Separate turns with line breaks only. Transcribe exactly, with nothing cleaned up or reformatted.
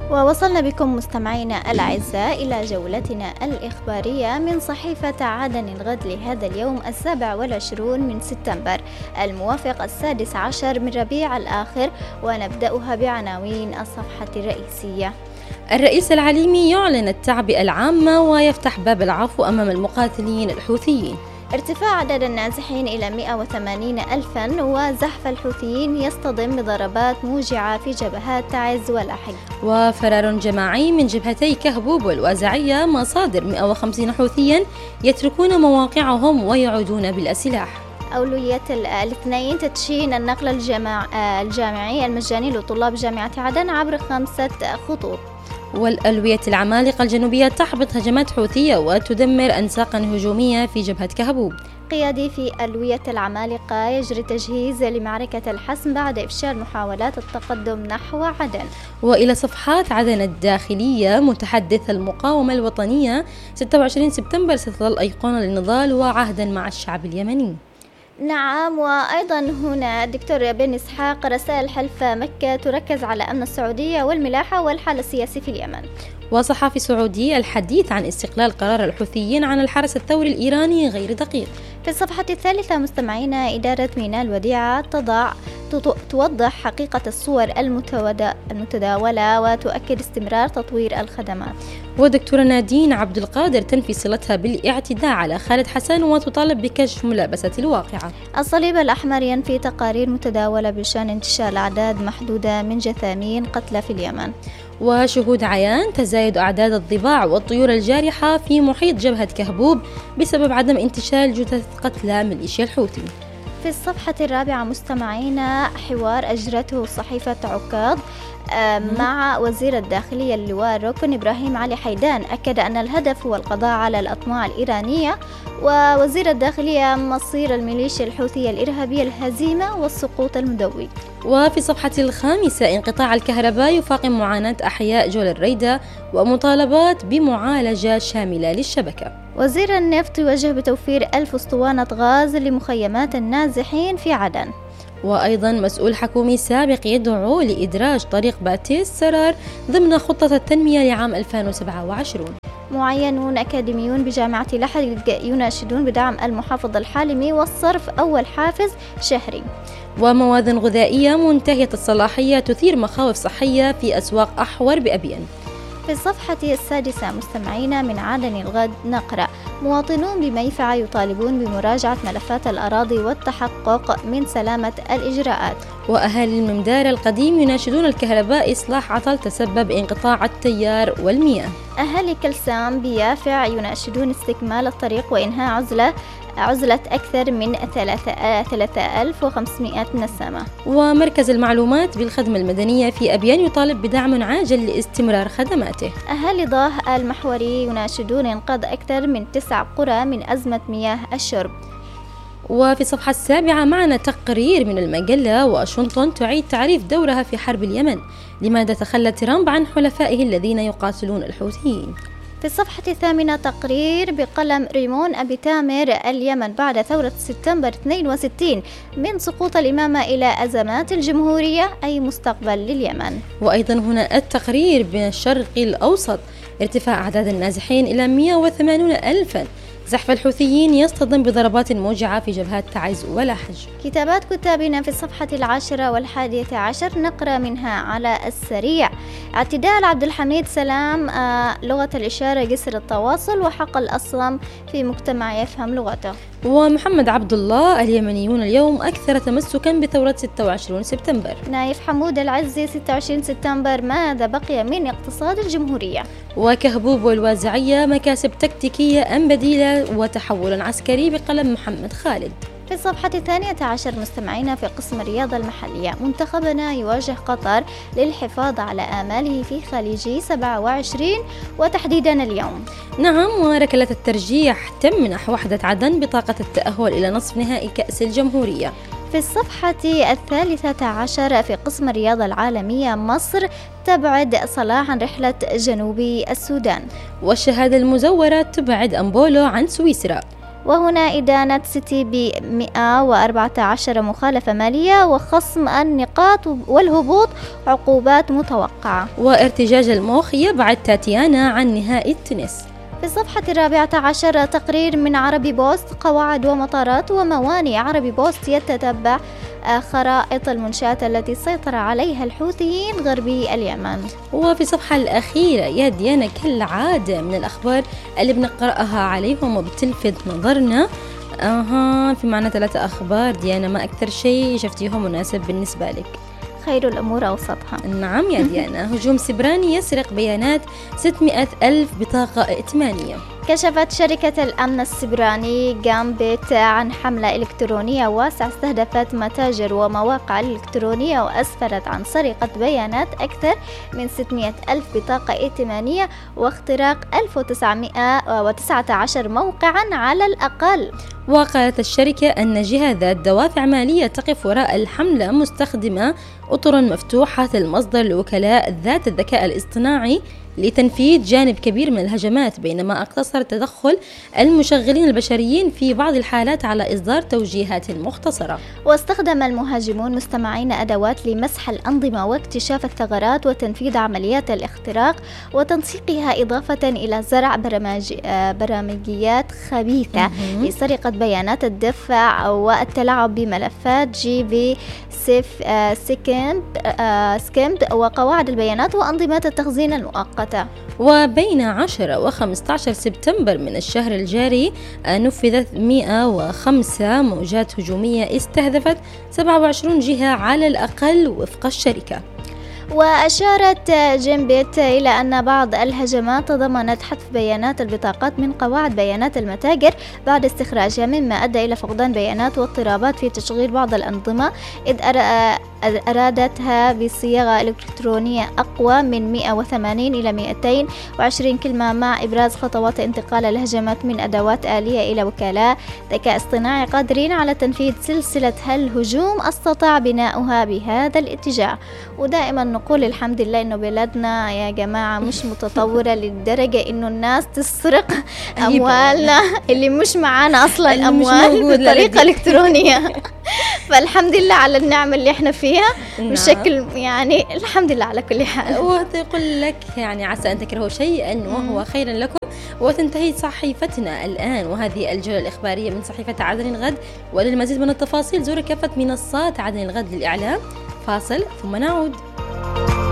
ووصلنا بكم مستمعينا الأعزاء إلى جولتنا الإخبارية من صحيفة عدن الغد لهذا اليوم السابع والعشرون من سبتمبر الموافق السادس عشر من ربيع الآخر، ونبدأها بعناوين الصفحة الرئيسية.
الرئيس العليمي يعلن التعبئة العامة ويفتح باب العفو أمام المقاتلين الحوثيين.
ارتفاع عدد النازحين إلى مئة وثمانين ألفا، وزحف الحوثيين يصطدم بضربات موجعة في جبهات تعز ولحج.
وفرار جماعي من جبهتي كهبوب والوازعية، مصادر مئة وخمسين حوثيا يتركون مواقعهم ويعودون بالسلاح.
أولوية الاثنين تدشين النقل الجامع الجامعي المجاني لطلاب جامعة عدن عبر خمسة خطوط.
والألوية العمالقة الجنوبية تحبط هجمات حوثية وتدمر أنساقا هجومية في جبهة كهبوب.
قيادي في ألوية العمالقة يجري تجهيز لمعركة الحسم بعد إفشال محاولات التقدم نحو عدن.
وإلى صفحات عدن الداخلية، متحدث المقاومة الوطنية ستة وعشرين سبتمبر ستظل أيقونة للنضال وعهدا مع الشعب اليمني.
نعم، وأيضا هنا الدكتور بن إسحاق، رسائل حلف مكة تركز على أمن السعودية والملاحة والحال السياسي في اليمن.
وصحافي سعودي، الحديث عن استقلال قرار الحوثيين عن الحرس الثوري الإيراني غير دقيق.
في الصفحة الثالثة مستمعينا، إدارة ميناء الوديعة تضع توضح حقيقة الصور المتداولة وتؤكد استمرار تطوير الخدمات.
ودكتورة نادين عبد القادر تنفي صلتها بالاعتداء على خالد حسن وتطالب بكشف ملابسة الواقعة.
الصليب الأحمر ينفي تقارير متداولة بشأن انتشار أعداد محدودة من جثامين قتلى في اليمن.
وشهود عيان، تزايد أعداد الضباع والطيور الجارحة في محيط جبهة كهبوب بسبب عدم انتشال جثث قتلى ميليشيا الحوثي.
في الصفحة الرابعة مستمعينا، حوار أجرته صحيفة عكاظ مع وزير الداخلية اللواء ركن إبراهيم علي حيدان، أكد أن الهدف هو القضاء على الأطماع الإيرانية. ووزير الداخلية، مصير الميليشيا الحوثية الإرهابية الهزيمة والسقوط المدوي.
وفي الصفحة الخامسة، انقطاع الكهرباء يفاقم معاناة أحياء جول الريدة ومطالبات بمعالجة شاملة للشبكة.
وزير النفط يوجه بتوفير ألف أسطوانة غاز لمخيمات النازحين في عدن.
وأيضا مسؤول حكومي سابق يدعو لإدراج طريق باتيس سرار ضمن خطة التنمية لعام ألفين وسبعة وعشرين.
معينون أكاديميون بجامعة لحج يناشدون بدعم المحافظ الحالمي والصرف أول حافز شهري.
ومواد غذائية منتهية الصلاحية تثير مخاوف صحية في أسواق أحور بأبين.
في الصفحة السادسة مستمعين من عدن الغد نقرأ: مواطنون بميفعة يطالبون بمراجعة ملفات الأراضي والتحقق من سلامة الإجراءات.
وأهالي الممدار القديم يناشدون الكهرباء إصلاح عطل تسبب انقطاع التيار والمياه.
أهالي كلسام بيافع يناشدون استكمال الطريق وإنهاء عزلة عزلة أكثر من ثلاثة آلاف وخمسمئة نسمة.
ومركز المعلومات بالخدمة المدنية في أبيان يطالب بدعم عاجل لاستمرار خدماته.
أهالي ضاه المحوري يناشدون إنقاذ أكثر من تسع قرى من أزمة مياه الشرب.
وفي الصفحة السابعة معنا تقرير من المجلة، واشنطن تعيد تعريف دورها في حرب اليمن، لماذا تخلى ترامب عن حلفائه الذين يقاتلون الحوثيين.
في الصفحة الثامنة تقرير بقلم ريمون أبي تامر: اليمن بعد ثورة سبتمبر اثنين وستين، من سقوط الإمامة إلى أزمات الجمهورية، أي مستقبل لليمن.
وأيضا هنا التقرير بالشرق الأوسط: ارتفاع أعداد النازحين إلى مئة وثمانين ألفا، زحف الحوثيين يصطدم بضربات موجعة في جبهات تعز ولحج.
كتابات كتابنا في الصفحة العاشرة والحادية عشر نقرأ منها على السريع: اعتداء عبد الحميد سلام، آه لغة الإشارة جسر التواصل وحق الأصلم في مجتمع يفهم لغته.
ومحمد عبد الله: اليمنيون اليوم أكثر تمسكا بثورة ستة وعشرين سبتمبر.
نايف حمود العزي: ستة وعشرين سبتمبر، ماذا بقي من اقتصاد الجمهورية.
وكهبوب والوازعية: مكاسب تكتيكية أم بديلة وتحول عسكري، بقلم محمد خالد.
في الصفحة الثانية عشر مستمعينا في قسم الرياضة المحلية: منتخبنا يواجه قطر للحفاظ على آماله في خليجي سبعة وعشرين وتحديدا اليوم.
نعم، وركلة الترجيح تمنح وحدة عدن بطاقة التأهل إلى نصف نهائي كأس الجمهورية.
في الصفحة الثالثة عشر في قسم الرياضة العالمية: مصر تبعد صلاح عن رحلة جنوب السودان.
والشهادة المزورة تبعد أمبولو عن سويسرا.
وهنا إدانة سيتي ب مئة وأربعة عشر مخالفة مالية وخصم النقاط والهبوط عقوبات متوقعة.
وارتجاج المخ يبعد تاتيانا عن نهائي التنس.
في الصفحة الرابعة عشر تقرير من عربي بوست، قواعد ومطارات وموانئ عربي بوست يتتبع خرائط المنشآت التي سيطر عليها الحوثيين غربي اليمن.
وفي الصفحة الأخيرة يا ديانا كالعادة من الأخبار اللي بنقرأها عليهم وبتلفت نظرنا. أها في معنا ثلاثة أخبار ديانا، ما أكثر شيء شفتيهم مناسب بالنسبة لك؟
خير الأمور أوسطها.
نعم يا ديانا. هجوم سبراني يسرق بيانات ستمائة ألف بطاقة ائتمانية.
كشفت شركة الأمن السبراني جامبيت عن حملة إلكترونية واسعة استهدفت متاجر ومواقع إلكترونية وأسفرت عن سرقة بيانات أكثر من ستمائة ألف بطاقة ائتمانية واختراق ألف وتسعمائة وتسعة عشر موقعا على الأقل.
وقالت الشركة أن جهة ذات دوافع مالية تقف وراء الحملة مستخدمة أطر مفتوحة المصدر لوكلاء ذات الذكاء الاصطناعي لتنفيذ جانب كبير من الهجمات، بينما اقتصر تدخل المشغلين البشريين في بعض الحالات على إصدار توجيهات مختصرة.
واستخدم المهاجمون مستمعين أدوات لمسح الأنظمة واكتشاف الثغرات وتنفيذ عمليات الاختراق وتنسيقها، إضافة إلى زرع برامج برامجيات خبيثة لسرقة بيانات الدفع والتلاعب بملفات جي في سيف سكيمد سكيمد وقواعد البيانات وأنظمة التخزين المؤقتة.
وبين عشرة وخمسة عشر سبتمبر من الشهر الجاري نفذت مئة وخمسة موجات هجومية استهدفت سبعة وعشرين جهة على الأقل وفق الشركة.
وأشارت جيمبيت إلى أن بعض الهجمات تضمنت حذف بيانات البطاقات من قواعد بيانات المتاجر بعد استخراجها، مما أدى إلى فقدان بيانات واضطرابات في تشغيل بعض الأنظمة، إذ أرادتها بصياغة إلكترونية أقوى من مئة وثمانين إلى مئتين وعشرين كلمة، مع إبراز خطوات انتقال الهجمات من أدوات آلية إلى وكلاء ذكاء اصطناعي قادرين على تنفيذ سلسلة الهجوم استطاع بناؤها بهذا الاتجاه. ودائما نقول الحمد لله إنه بلادنا يا جماعة مش متطورة للدرجة إنه الناس تسرق أموالنا اللي مش معانا أصلا أموال بطريقة إلكترونية. فالحمد لله على النعمة اللي احنا فيها. نعم. بشكل يعني الحمد لله على كل حال.
وتقول لك يعني عسى أن تكرهوا شيئا وهو خير لكم. وتنتهي صحيفتنا الآن، وهذه الجولة الإخبارية من صحيفة عدن الغد. وللمزيد من التفاصيل زوروا كافة منصات عدن الغد للإعلام. فاصل ثم نعود.